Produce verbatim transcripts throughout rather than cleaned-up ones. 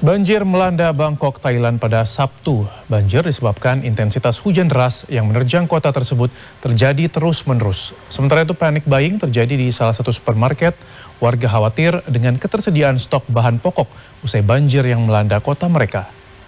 Banjir melanda Bangkok, Thailand pada Sabtu. Banjir disebabkan intensitas hujan deras yang menerjang kota tersebut terjadi terus-menerus. Sementara itu panic buying terjadi di salah satu supermarket. Warga khawatir dengan ketersediaan stok bahan pokok usai banjir yang melanda kota mereka.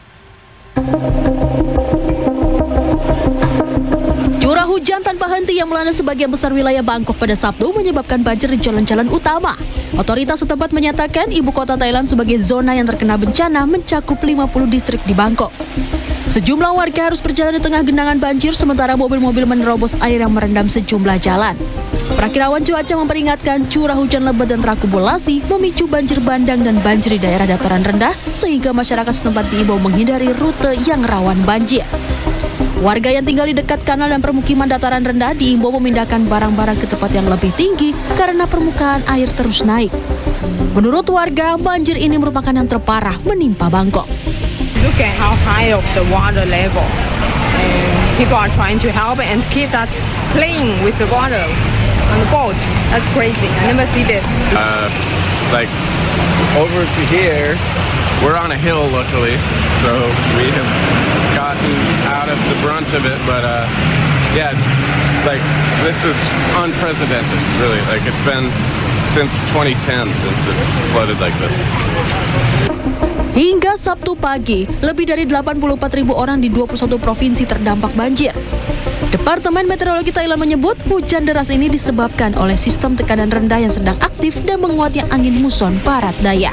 Curah hujan tanpa henti yang melanda sebagian besar wilayah Bangkok pada Sabtu menyebabkan banjir di jalan-jalan utama. Otoritas setempat menyatakan ibu kota Thailand sebagai zona yang terkena bencana mencakup lima puluh distrik di Bangkok. Sejumlah warga harus berjalan di tengah genangan banjir sementara mobil-mobil menerobos air yang merendam sejumlah jalan. Perakirawan cuaca memperingatkan curah hujan lebat dan terakumulasi memicu banjir bandang dan banjir di daerah dataran rendah sehingga masyarakat setempat diimbau menghindari rute yang rawan banjir. Warga yang tinggal di dekat kanal dan permukiman dataran rendah diimbau memindahkan barang-barang ke tempat yang lebih tinggi karena permukaan air terus naik. Menurut warga, banjir ini merupakan yang terparah menimpa Bangkok. Look at how high of the water level. And people are trying to help and kids are playing with the water on the boat. That's crazy. I never see this. Uh, like over to here, we're on a hill luckily, so we have gotten out of the brunt of it, but uh, yeah, it's like, this is unprecedented, really. Like, it's been since twenty ten since it's flooded like this. Hingga Sabtu pagi, lebih dari delapan puluh empat ribu orang di dua puluh satu provinsi terdampak banjir. Departemen Meteorologi Thailand menyebut hujan deras ini disebabkan oleh sistem tekanan rendah yang sedang aktif dan menguatnya angin muson barat daya.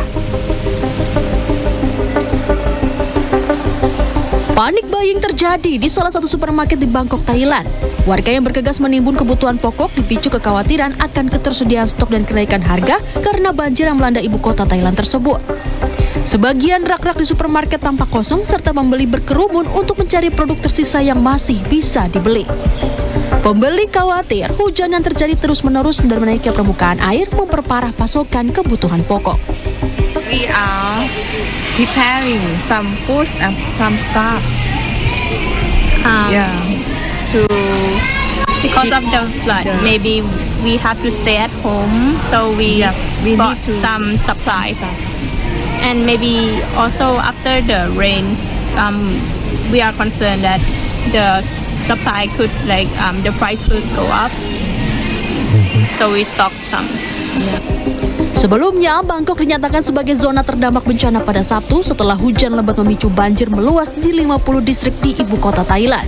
Panik buying terjadi di salah satu supermarket di Bangkok, Thailand. Warga yang bergegas menimbun kebutuhan pokok dipicu kekhawatiran akan ketersediaan stok dan kenaikan harga karena banjir yang melanda ibu kota Thailand tersebut. Sebagian rak-rak di supermarket tampak kosong serta pembeli berkerumun untuk mencari produk tersisa yang masih bisa dibeli. Pembeli khawatir hujan yang terjadi terus-menerus dan menaiknya permukaan air memperparah pasokan kebutuhan pokok. We are preparing some food and some stuff. Um, yeah. To because of the flood, the, maybe we have to stay at home, so we, yeah, we bought need to some supplies. Some and maybe also after the rain, um, we are concerned that the supply could like um, the price could go up. So we stock some. Yeah. Sebelumnya, Bangkok dinyatakan sebagai zona terdampak bencana pada Sabtu setelah hujan lebat memicu banjir meluas di lima puluh distrik di ibu kota Thailand.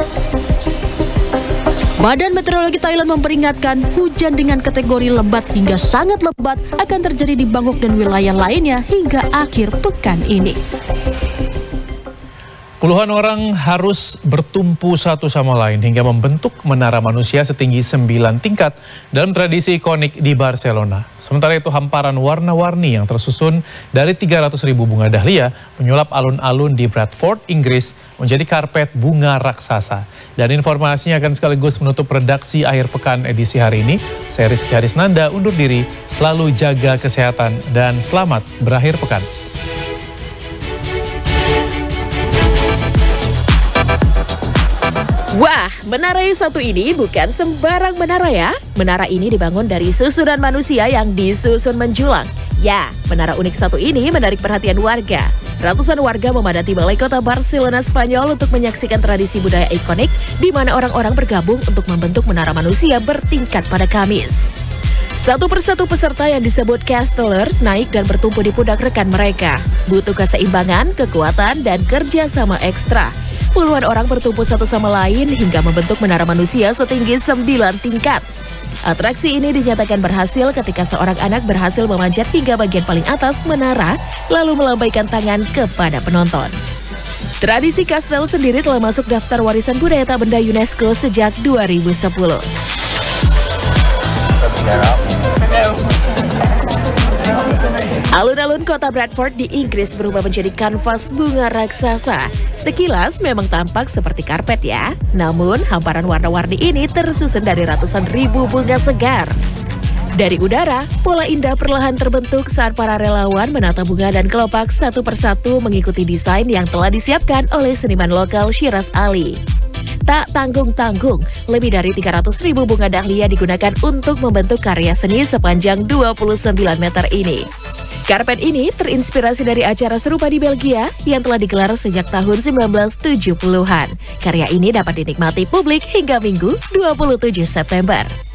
Badan Meteorologi Thailand memperingatkan hujan dengan kategori lebat hingga sangat lebat akan terjadi di Bangkok dan wilayah lainnya hingga akhir pekan ini. Puluhan orang harus bertumpu satu sama lain hingga membentuk menara manusia setinggi sembilan tingkat dalam tradisi ikonik di Barcelona. Sementara itu hamparan warna-warni yang tersusun dari tiga ratus ribu bunga dahlia menyulap alun-alun di Bradford, Inggris menjadi karpet bunga raksasa. Dan informasinya akan sekaligus menutup redaksi akhir pekan edisi hari ini. Saya Rizky Harisnanda undur diri, selalu jaga kesehatan dan selamat berakhir pekan. Wah, menara yang satu ini bukan sembarang menara ya. Menara ini dibangun dari susunan manusia yang disusun menjulang. Ya, menara unik satu ini menarik perhatian warga. Ratusan warga memadati balai kota Barcelona, Spanyol untuk menyaksikan tradisi budaya ikonik di mana orang-orang bergabung untuk membentuk menara manusia bertingkat pada Kamis. Satu persatu peserta yang disebut castellers naik dan bertumpu di pundak rekan mereka. Butuh keseimbangan, kekuatan, dan kerja sama ekstra. Puluhan orang bertumpu satu sama lain hingga membentuk menara manusia setinggi sembilan tingkat. Atraksi ini dinyatakan berhasil ketika seorang anak berhasil memanjat hingga bagian paling atas menara lalu melambaikan tangan kepada penonton. Tradisi kastel sendiri telah masuk daftar warisan budaya tak benda UNESCO sejak dua ribu sepuluh. Alun-alun kota Bradford di Inggris berubah menjadi kanvas bunga raksasa. Sekilas memang tampak seperti karpet ya. Namun hamparan warna-warni ini tersusun dari ratusan ribu bunga segar. Dari udara, pola indah perlahan terbentuk saat para relawan menata bunga dan kelopak satu persatu mengikuti desain yang telah disiapkan oleh seniman lokal Shiraz Ali. Tak tanggung-tanggung, lebih dari tiga ratus ribu bunga dahlia digunakan untuk membentuk karya seni sepanjang dua puluh sembilan meter ini. Karpet ini terinspirasi dari acara serupa di Belgia yang telah digelar sejak tahun sembilan belas tujuh puluhan. Karya ini dapat dinikmati publik hingga Minggu dua puluh tujuh September.